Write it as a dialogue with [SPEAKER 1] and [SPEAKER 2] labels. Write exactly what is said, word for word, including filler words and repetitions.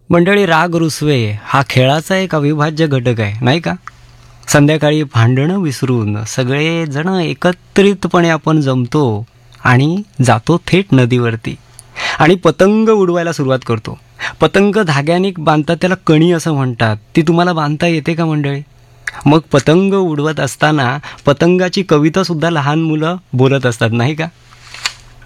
[SPEAKER 1] मंडळी, राग रुसवे हा खेळाचा एक अविभाज्य घटक आहे, नाही का? संध्याकाळी भांडणं विसरून सगळेजण एकत्रितपणे आपण जमतो आणि जातो थेट नदीवरती आणि पतंग उडवायला सुरुवात करतो. पतंग धाग्याने बांधतात, त्याला कणी असं म्हणतात. ती तुम्हाला बांधता येते का मंडळी? मग पतंग उडवत असताना पतंगाची कविता सुद्धा लहान मुलं बोलत असतात, नाही का?